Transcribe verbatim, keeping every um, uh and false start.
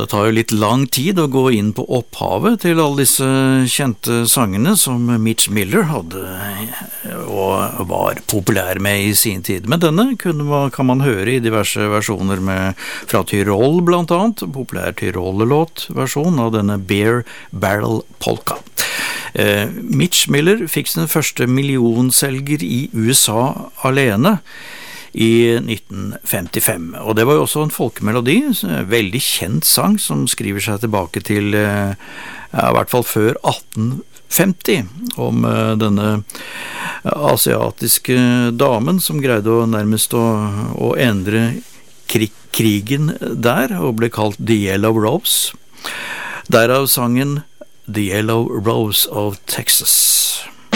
det tar jo litt lang tid å gå inn på opphavet til alle disse kjente sangene som Mitch Miller hadde og var populær med i sin tid. Men denne kunne man, kan man høre i diverse versjoner med, fra Tyrol blant annet, populær Tyrol-låt-versjon av denne Beer Barrel Polka. Eh, Mitch Miller fikk sin første millionselger i U S A alene i nitten femtifem, og det var jo også en folkemelodi, en veldig kjent sang som skriver seg tilbake til ja, i hvert fall før atten femti, om denne asiatiske damen som greide å nærmest å, å endre krig, krigen der, og ble kalt The Yellow Rose. Derav sangen The Yellow Rose of Texas.